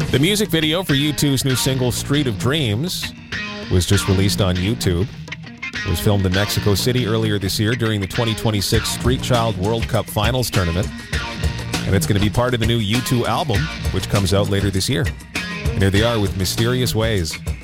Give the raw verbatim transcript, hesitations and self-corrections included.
The music video for U two's new single, Street of Dreams, was just released on YouTube. It was filmed in Mexico City earlier this year during the twenty twenty-six Street Child World Cup Finals Tournament. And it's going to be part of the new U two album, which comes out later this year. And here they are with Mysterious Ways.